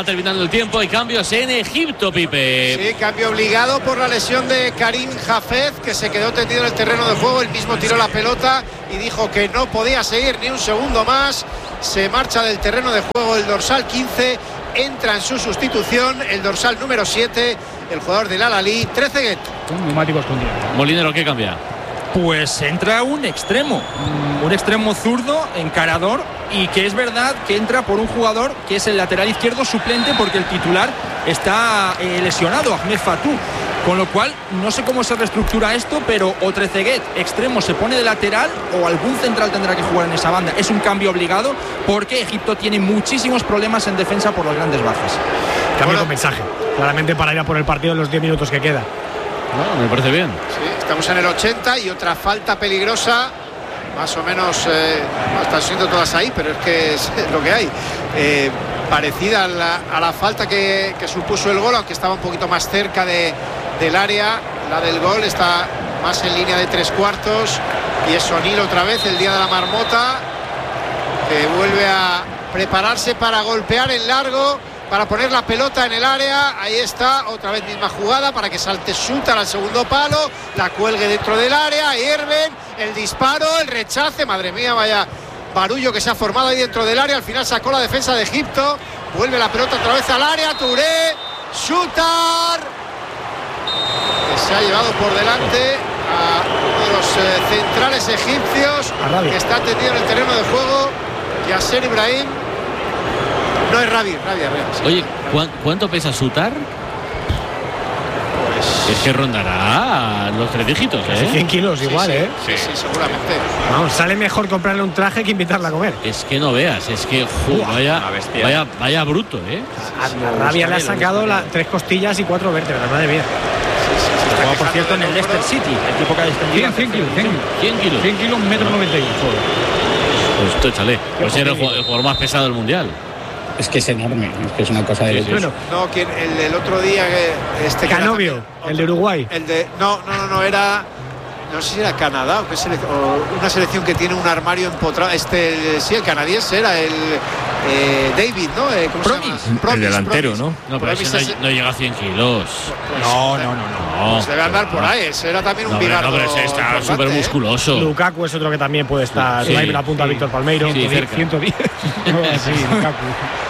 Va terminando el tiempo. Hay cambios en Egipto, Pipe. Sí, cambio obligado por la lesión de Karim Hafez, que se quedó tendido en el terreno de juego. Él mismo tiró la pelota y dijo que no podía seguir ni un segundo más. Se marcha del terreno de juego el dorsal 15. Entra en su sustitución el dorsal número 7, el jugador del Al-Ahly, Trezeguet. Un neumático escondido. Molinero, ¿qué cambia? Pues entra un extremo zurdo, encarador, y que es verdad que entra por un jugador que es el lateral izquierdo suplente, porque el titular está lesionado, Ahmed Fatou. Con lo cual, no sé cómo se reestructura esto, pero o Trezeguet, extremo, se pone de lateral, o algún central tendrá que jugar en esa banda. Es un cambio obligado, porque Egipto tiene muchísimos problemas en defensa por las grandes bajas. Cambio con mensaje, claramente, para ir a por el partido en los 10 minutos que queda. No, me parece bien. Sí, estamos en el 80 y otra falta peligrosa, más o menos, están siendo todas ahí, pero es que es lo que hay. Parecida a la falta que supuso el gol, aunque estaba un poquito más cerca del área. La del gol está más en línea de 3/4 y es O'Neill otra vez, el día de la marmota, que vuelve a prepararse para golpear en largo, para poner la pelota en el área. Ahí está, otra vez misma jugada para que salte Sutar al segundo palo, la cuelgue dentro del área, Irben, el disparo, el rechace, madre mía, vaya barullo que se ha formado ahí dentro del área. Al final sacó la defensa de Egipto, vuelve la pelota otra vez al área, Touré, Sutar, que se ha llevado por delante a uno de los centrales egipcios, que está tendido en el terreno de juego, Yasser Ibrahim. No es Rabia. Sí. Oye, ¿cuánto pesa Sutar? Pues es que rondará los 3 dígitos, ¿eh? 100 kilos igual, sí, ¿eh? Sí, seguramente. Vamos, sale mejor comprarle un traje que invitarla a comer. Es que no veas, es que vaya bruto, ¿eh? A Rabia le ha sacado 3 costillas y 4 vértebras, madre mía. Jugaba, por cierto, en el Leicester City, el equipo que ha descendido. 100 kilos. 100 kilos, 1,91 m. Pues tú échale. Pues era el jugador más pesado del mundial. Es que es enorme, es que es una cosa de... Bueno, no, el otro día Canovio, el de Uruguay. No era, no sé si era Canadá o una selección que tiene un armario empotrado. Sí, el canadiense era el David, ¿no? ¿Cómo se llama? El delantero, ¿no? No, pero ese no llega a 100 kilos. No. Pues debe andar por ahí. Ese era también un bigardo. No, pero ese está súper musculoso. Lukaku es otro que también puede estar. Sí, ahí me la apunta Víctor Palmeiro. 110. Sí, Lukaku.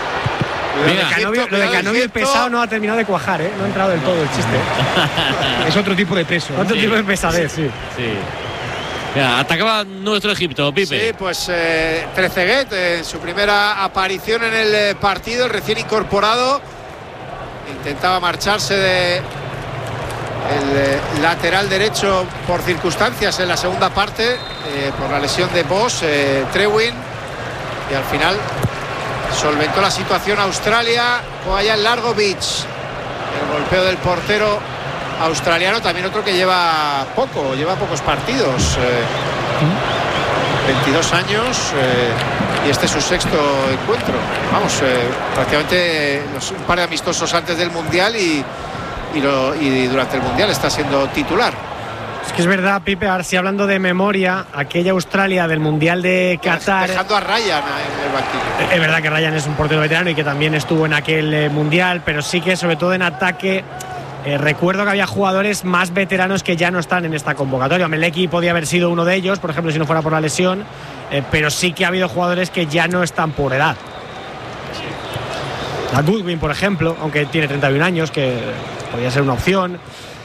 Lo de Canovio el pesado no ha terminado de cuajar, ¿eh? No ha entrado del todo el chiste. Es otro tipo de peso. Otro tipo de pesadez, sí. Mira, atacaba nuestro Egipto, Pipe. Sí, pues Trezeguet, en su primera aparición en el partido, el recién incorporado, intentaba marcharse de el lateral derecho por circunstancias en la segunda parte, por la lesión de Bosch, Trewin, y al final solventó la situación Australia. Fue allá en Largo Beach el golpeo del portero australiano, también otro que lleva pocos partidos, 22 años, y este es su 6º encuentro. Vamos, prácticamente un par de amistosos antes del Mundial y durante el Mundial está siendo titular. Es que es verdad, Pipe, ahora sí, hablando de memoria, aquella Australia del Mundial de Qatar, dejando a Ryan en el banquillo. Es verdad que Ryan es un portero veterano y que también estuvo en aquel Mundial, pero sí que sobre todo en ataque recuerdo que había jugadores más veteranos que ya no están en esta convocatoria. Meleki podía haber sido uno de ellos, por ejemplo, si no fuera por la lesión, pero sí que ha habido jugadores que ya no están por edad. A Goodwin, por ejemplo, aunque tiene 31 años, que podría ser una opción.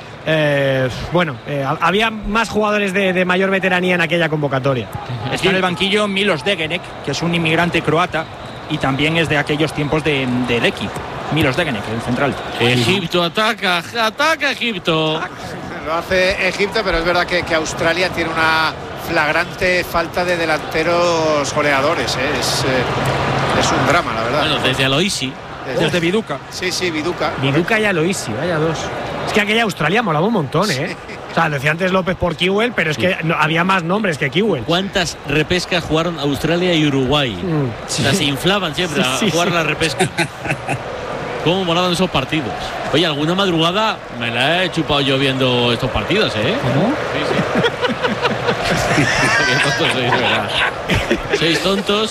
Había más jugadores de mayor veteranía en aquella convocatoria. Está en el banquillo Milos Degenek, que es un inmigrante croata y también es de aquellos tiempos del equipo. Milos Degenek, el central. Egipto ataca Egipto. Lo hace Egipto, pero es verdad que Australia tiene una flagrante falta de delanteros goleadores, ¿eh? Es un drama, la verdad. Bueno, desde Aloisi. Desde Viduka. Sí, Viduka. Viduka y Aloisi, vaya dos. Es que aquella Australia molaba un montón, ¿eh? O sea, decía antes López por Kewell, pero es que había más nombres que Kewell. ¿Cuántas repescas jugaron Australia y Uruguay? O sea, se inflaban siempre a jugar la repesca. ¿Cómo molaban esos partidos? Oye, alguna madrugada me la he chupado yo viendo estos partidos, ¿eh? ¿Cómo? Sí. tontos sois, de verdad. Sois tontos,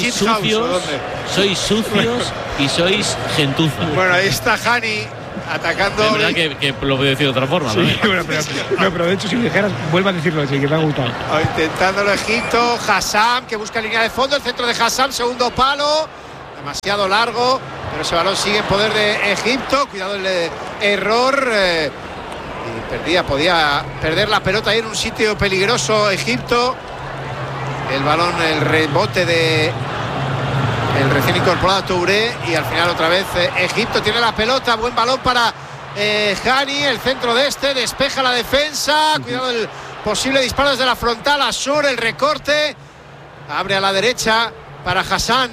sois sucios y sois gentuza. Bueno, ahí está Hani atacando. Es verdad que lo voy a decir de otra forma, Sí, ¿no? bueno, pero de hecho, si me dijeras, vuelvo a decirlo así, que me ha gustado. Intentándolo Egipto, Hassam que busca línea de fondo, el centro de Hassam, segundo palo, demasiado largo, pero ese balón sigue en poder de Egipto. Cuidado el error, y podía perder la pelota ahí en un sitio peligroso Egipto. El balón, el rebote de el recién incorporado Touré, y al final otra vez Egipto tiene la pelota. Buen balón para Hani, el centro de despeja la defensa. Cuidado el posible disparo desde la frontal. Asur, el recorte, abre a la derecha para Hassan,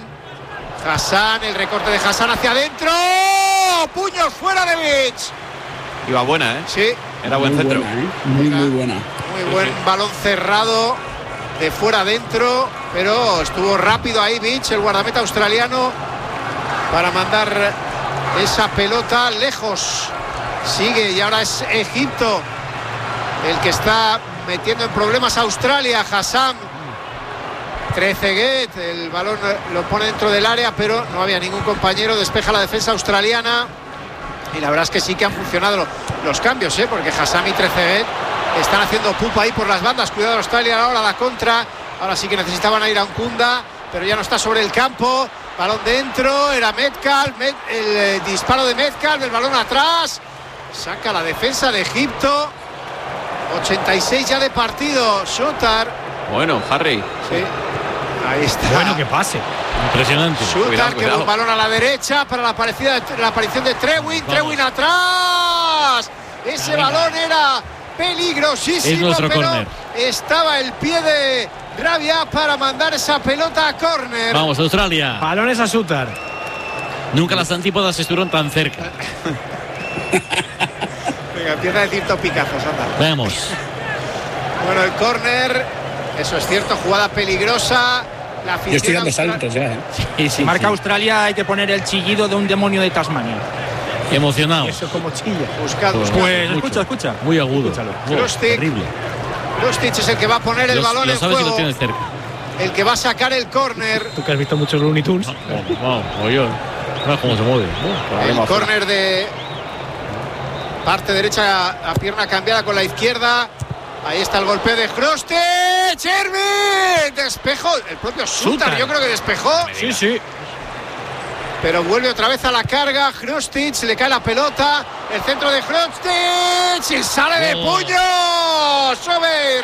el recorte de Hassan hacia adentro, puños fuera de Beach. Iba buena, ¿eh? Sí, Era buen centro. Buena, muy buena. muy buen balón cerrado de fuera adentro, pero estuvo rápido ahí Beach, el guardameta australiano, para mandar esa pelota lejos. Sigue, y ahora es Egipto el que está metiendo en problemas a Australia. Hassam, Trezeguet, el balón lo pone dentro del área, pero no había ningún compañero. Despeja la defensa australiana, y la verdad es que sí que han funcionado los cambios, porque Hassam y Trezeguet están haciendo pupa ahí por las bandas. Cuidado Australia ahora, la contra. Ahora sí que necesitaban a Irankunda, pero ya no está sobre el campo. Balón dentro, era Metcalf, el disparo de Metcalf, el balón atrás. Saca la defensa de Egipto. 86 ya de partido. Shutar. Bueno, Harry. Sí. Ahí está. Bueno, que pase. Impresionante. Shutar, que buen balón a la derecha para la aparición de Trewin. Trewin atrás. Ese balón era peligrosísimo, es nuestro pero córner. estaba el pie de Rabia para mandar esa pelota a córner. Vamos, Australia. Balones a Sutar. Nunca las antípodas estuvieron tan cerca. Venga, empieza a decir topicazos, anda. Veamos. Bueno, el córner, eso es cierto, jugada peligrosa. La Yo estoy dando afición saltos ya, ¿eh? Sí, Marca Australia, hay que poner el chillido de un demonio de Tasmania. Emocionados. Eso como chilla. buscando. Pues Mucho. escucha. Muy agudo. Krustic. Terrible. Krustic es el que va a poner el balón Lo en sabes si juego, lo tienes cerca. el que va a sacar el córner. Tú que has visto muchos Looney Tunes. Vamos, yo. No cómo se mueve. El córner de parte derecha, a pierna cambiada con la izquierda. Ahí está el golpe de Krustic. Ervin, despejo. El propio Sutar, yo creo que despejó. Sí, sí. Pero vuelve otra vez a la carga. Krustic, le cae la pelota. El centro de Krustic y sale de puño. Sober.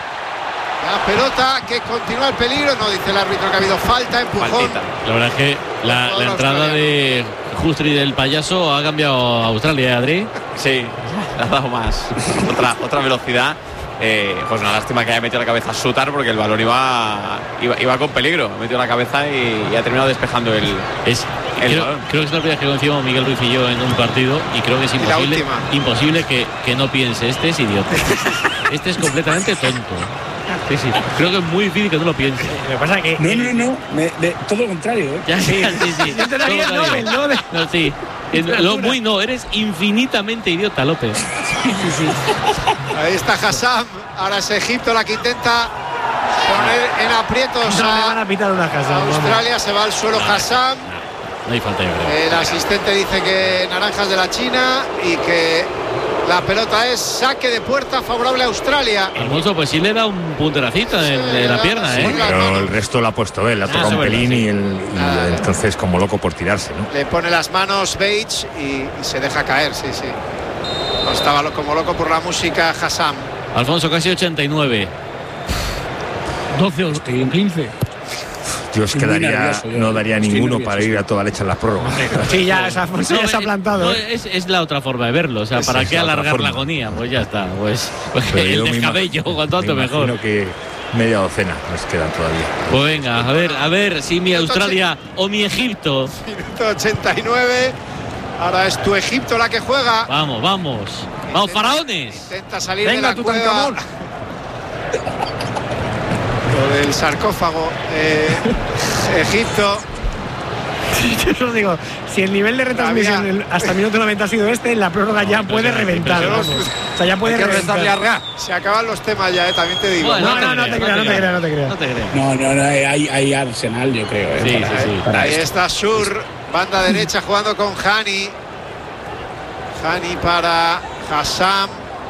La pelota que continúa el peligro. No dice el árbitro que ha habido falta, empujón. Faltita. La verdad es que la entrada de Justri del payaso ha cambiado a Australia, Adri. Sí, le ha dado más. otra velocidad. Pues una lástima que haya metido la cabeza a Sutar, porque el balón iba con peligro. Ha metido la cabeza y ha terminado despejando el balón. Creo que es la primera vez que coincidimos Miguel Ruiz y yo en un partido, y creo que es imposible que no piense, este es idiota. Este es completamente tonto. Sí. Creo que es muy difícil que no lo piense. Lo que pasa es que. No. Todo lo contrario, ¿eh? Ya, sí. Yo te daría el Nobel, ¿no? No, sí. Eres infinitamente idiota, López. Sí. Ahí está Hassam. Ahora es Egipto la que intenta poner en aprietos No le van a pitar una casa. Australia. Se va al suelo Hassam. No hay falta, yo creo. El asistente dice que naranjas de la China y que la pelota es saque de puerta favorable a Australia. Alfonso, pues sí le da un punteracito en la pierna, ¿eh? sí. Pero el resto lo ha puesto él, ha tocado un pelín y entonces como loco por tirarse, ¿no? Le pone las manos Beach y se deja caer, sí. No estaba como loco por la música Hassam. Alfonso, casi 89. 12 o 15. Yo es que no daría ninguno para ir a toda leche en las prórrogas. Sí, ya Alfonso ya se ha plantado. No, es la otra forma de verlo. O sea, ¿para qué alargar la agonía? Pues ya está. Pues el descabello, cuanto antes mejor. Creo que media docena nos quedan todavía. Pues venga, a ver si mi Australia o mi Egipto. Minuto 89. Ahora es tu Egipto la que juega. Vamos, faraones. Intenta salir Venga, de la cueva. Lo del sarcófago. Egipto Yo os digo, si el nivel de retransmisión hasta el minuto 90 ha sido en la prórroga ya puede reventar. O sea, ya puede reventar. Se acaban los temas ya, también te digo. Bueno, no te creas. No, hay Arsenal, yo creo. Sí. Ahí está Sur, banda derecha jugando con Hani. Hani para Hassam.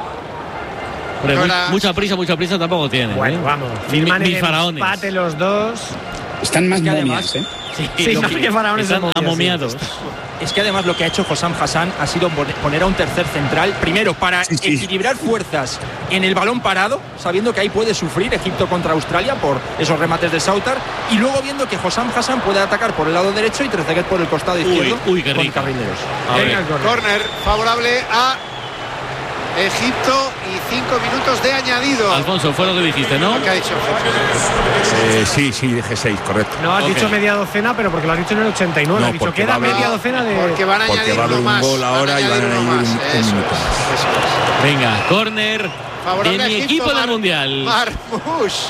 Mucha prisa tampoco tiene. Bueno, vamos. Firman el faraones. empate los dos. Están más momias, ¿eh? Sí, más que faraones están amomiados. Es que además lo que ha hecho Hossam Hassan ha sido poner a un tercer central, primero para equilibrar fuerzas en el balón parado, sabiendo que ahí puede sufrir Egipto contra Australia por esos remates de Sautar, y luego viendo que Hossam Hassan puede atacar por el lado derecho y Trezeguet por el costado izquierdo. Qué rico. Córner favorable a Egipto y 5 minutos de añadido. Alfonso, fue lo que dijiste, ¿no? ¿Qué ha dicho Alfonso? Sí, dije 6, correcto. No has dicho media docena, pero porque lo has dicho en el 89. No, has dicho porque queda media docena de. Porque van a añadir va a haber un gol ahora y van a añadir un minuto más. Venga, córner favorable de mi Egipto, equipo del Mundial. Marmoush.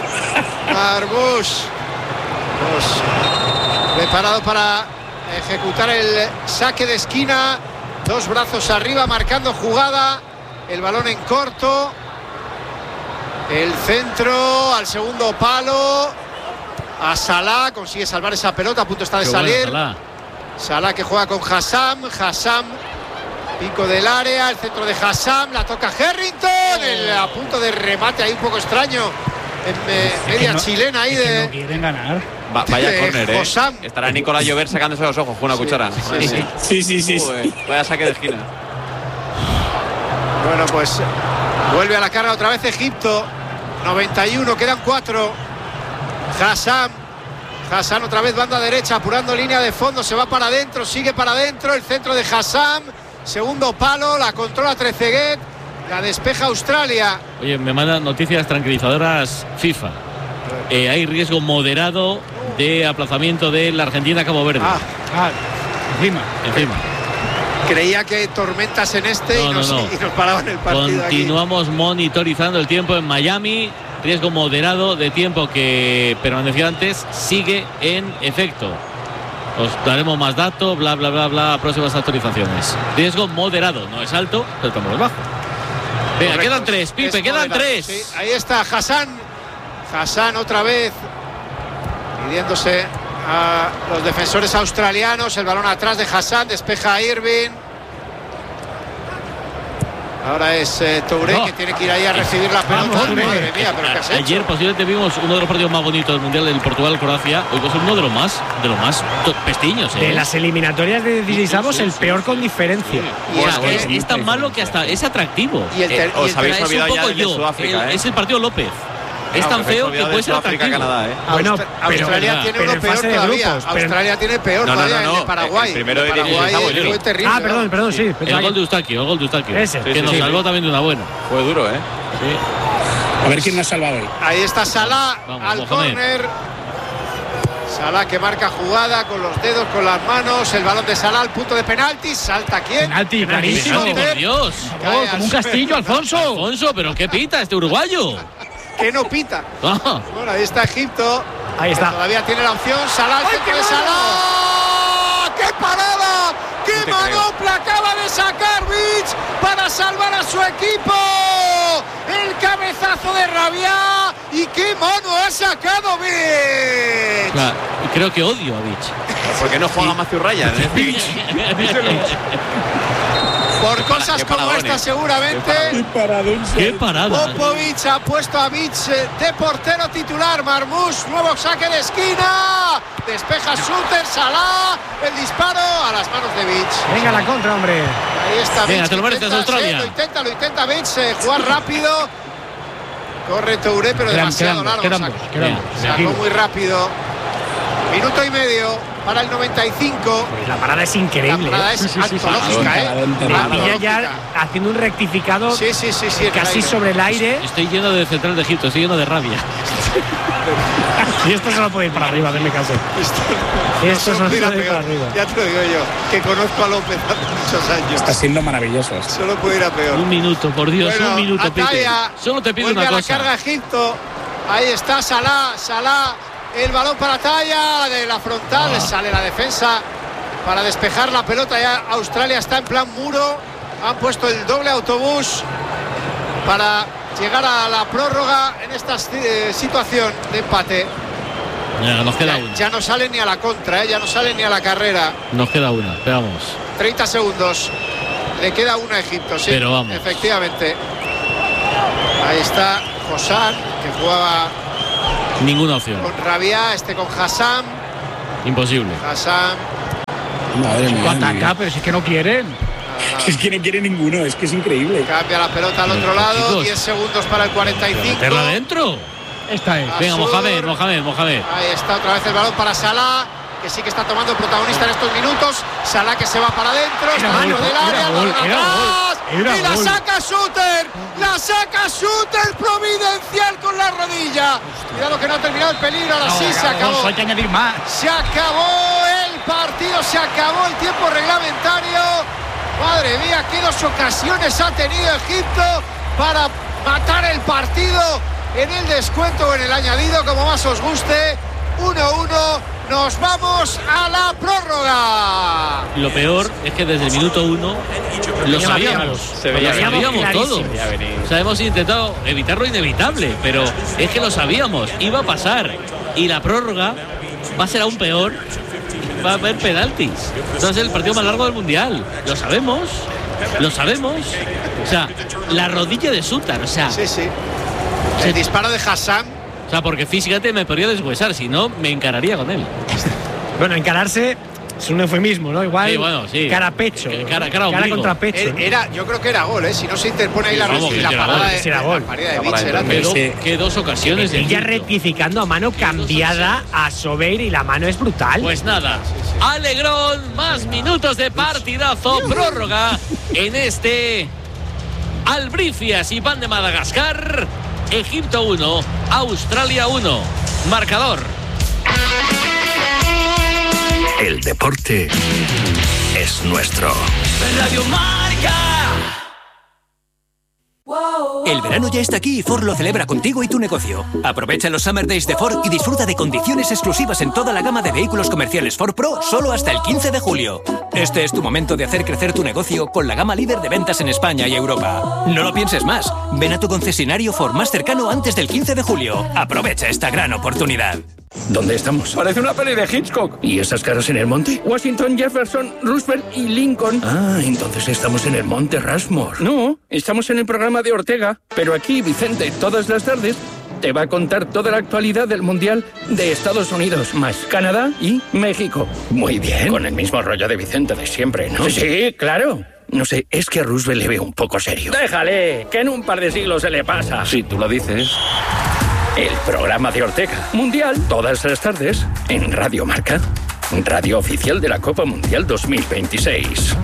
Preparado para ejecutar el saque de esquina. 2 brazos arriba, marcando jugada. El balón en corto. El centro al segundo palo. A Salah, consigue salvar esa pelota, a punto está de salir. Salah que juega con Hassam. Pico del área, el centro de Hassam, la toca Harrington. A punto de remate ahí un poco extraño. En media chilena ahí de. No quieren ganar. Vaya córner, Hossam. Estará Nicolás Llover sacándose los ojos con una cuchara. Sí. Vaya saque de esquina. Bueno, pues vuelve a la carga otra vez Egipto. 91, quedan 4. Hassam otra vez banda derecha, apurando línea de fondo, se va para adentro, sigue para adentro, el centro de Hassam, segundo palo, la controla Trezeguet, la despeja Australia. Oye, me mandan noticias tranquilizadoras FIFA. Hay riesgo moderado de aplazamiento de la Argentina-Cabo Verde. Encima. Creía que tormentas en y nos paraban el partido. Continuamos monitorizando el tiempo en Miami. Riesgo moderado de tiempo que permaneció antes sigue en efecto. Os daremos más datos, bla, próximas actualizaciones. Riesgo moderado, no es alto, pero estamos bajo. Venga, correcto. Quedan 3, Pipe, quedan 3. Sí, ahí está Hassam otra vez pidiéndose a los defensores australianos. El balón atrás de Hassam, despeja a Irving. Ahora es Touré que tiene que ir ahí a recibir la pelota. Madre mía, pero ¿qué has hecho? Ayer posiblemente vimos uno de los partidos más bonitos del Mundial del Portugal-Croacia. Hoy va a ser uno de los más pestiños. De las eliminatorias de 16avos, el peor con diferencia. Es tan malo que hasta es atractivo. Os habéis olvidado ya de Sudáfrica. Es el partido López. Es tan feo que puede ser atractivo. Canadá, Bueno, Australia tiene uno peor todavía. Australia tiene peor todavía el de Paraguay. El primero de Paraguay fue terrible. Perdón, sí. El gol de Eustaquio. Ese. Que nos salvó también de una buena. Fue duro, A ver quién nos ha salvado hoy. Ahí está Salah al córner. Salah que marca jugada con los dedos, con las manos. El balón de Salah al punto de penalti. Salta quién. Penalti, clarísimo. Por Dios. Como un castillo, Alfonso. Pero ¿qué pita este uruguayo? Que no pita. Bueno, ahí está Egipto. Ahí está. Todavía tiene la opción. Salah, el centro de Salah. ¡Qué parada! ¡Qué manopla acaba de sacar Beach para salvar a su equipo! El cabezazo de Rabia. ¿Y qué mano ha sacado Beach? Claro, creo que odio a Beach. ¿Por qué no juega Matthew Ryan? Por cosas como esta seguramente. ¡Qué parada! Popovic ha puesto a Beach de portero titular. Marmoush, nuevo saque de esquina. Despeja Suter, Salah. El disparo a las manos de Beach. Venga la contra, hombre. Ahí está Beach. Venga, te lo mereces, Australia. Lo intenta Beach, jugar rápido. Corre Touré, pero demasiado largo. Sacó muy rápido. Minuto y medio para el 95. Pues la parada es increíble. La parada es antológica, Villa ya haciendo un rectificado casi sobre el aire. Estoy lleno de central de Egipto, estoy lleno de rabia. Y esto solo puede ir para arriba, denme caso. Esto solo puede ir para arriba. Ya te lo digo yo, que conozco a López hace muchos años. Está siendo maravilloso. Solo puede ir a peor. Un minuto, por Dios, bueno, un minuto, Pepe. Solo te pido una cosa. Vuelve a la carga Egipto. Ahí está Salah el balón para Talla, de la frontal, sale la defensa para despejar la pelota. Ya Australia está en plan muro, han puesto el doble autobús para llegar a la prórroga en esta situación de empate. Ya, nos queda una. Ya no sale ni a la contra, ya no sale ni a la carrera. Nos queda una, veamos. 30 segundos. Le queda una a Egipto, sí. Pero vamos. Efectivamente. Ahí está Hossam, que jugaba Ninguna opción. con Rabia, con Hassam. Imposible. Hassam. Madre mía. Ataca, pero si es que no quieren. Es que no quiere ninguno, es que es increíble. Cambia la pelota al otro lado. Chicos. 10 segundos para el 45. ¿Meterla adentro? Esta es. Venga, Azur. Mohamed. Ahí está otra vez el balón para Salah, que sí que está tomando protagonista en estos minutos. Salah que se va para adentro, está dentro del área, balón atrás, y la saca Suter, providencial con la rodilla. Cuidado que no ha terminado el peligro, ahora sí se acabó. Hay que añadir más. Se acabó el partido, se acabó el tiempo reglamentario. Madre mía, qué dos ocasiones ha tenido Egipto para matar el partido en el descuento o en el añadido, como más os guste. 1-1, nos vamos a la prórroga. Lo peor es que desde el minuto 1 lo sabíamos. Lo sabíamos todo. O sea, hemos intentado evitar lo inevitable, pero es que lo sabíamos, iba a pasar. Y la prórroga va a ser aún peor. Va a haber penaltis. Va a ser el partido más largo del Mundial. Lo sabemos. O sea, la rodilla de Sutar, o sea. Sí. El disparo de Hassam. O sea, porque físicamente me podría deshuesar, si no, me encararía con él. Bueno, encararse es un eufemismo, ¿no? Igual sí, bueno, sí. Cara a pecho. Cara contra pecho. Yo creo que era gol, ¿eh? Si no se interpone ahí la parada de Beach. Que dos ocasiones de Ella rectificando a mano cambiada a Sobeir y la mano es brutal. Pues nada, alegrón, más minutos de partidazo, prórroga en este Albricias y Pan de Madagascar. Egipto 1, Australia 1. Marcador. El deporte es nuestro. Radio Marca. El verano ya está aquí y Ford lo celebra contigo y tu negocio. Aprovecha los Summer Days de Ford y disfruta de condiciones exclusivas en toda la gama de vehículos comerciales Ford Pro solo hasta el 15 de julio. Este es tu momento de hacer crecer tu negocio con la gama líder de ventas en España y Europa. No lo pienses más. Ven a tu concesionario Ford más cercano antes del 15 de julio. Aprovecha esta gran oportunidad. ¿Dónde estamos? Parece una peli de Hitchcock. ¿Y esas caras en el monte? Washington, Jefferson, Roosevelt y Lincoln. Ah, entonces estamos en el monte Rushmore. No, estamos en el programa de Ortega. Pero aquí, Vicente, todas las tardes te va a contar toda la actualidad del Mundial de Estados Unidos, más Canadá y México. Muy bien. Con el mismo rollo de Vicente de siempre, ¿no? Sí, claro. No sé, es que a Roosevelt le veo un poco serio. Déjale, que en un par de siglos se le pasa. Si tú lo dices. El programa de Ortega. Mundial, todas las tardes, en Radio Marca. Radio oficial de la Copa Mundial 2026.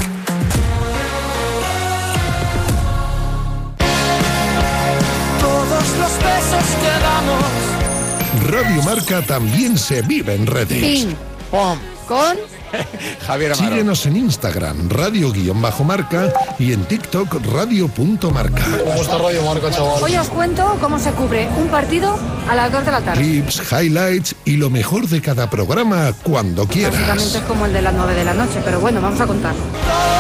Todos los besos que damos. Radio Marca también se vive en redes. Ping, pom, con Javier Amaro. Síguenos en Instagram, radio_marca y en TikTok, radio.marca. ¿Cómo está Radio Marca, chaval? Hoy os cuento cómo se cubre un partido a las 2 de la tarde. Clips, highlights y lo mejor de cada programa cuando quieras. Básicamente es como el de las 9 de la noche, pero bueno, vamos a contarlo.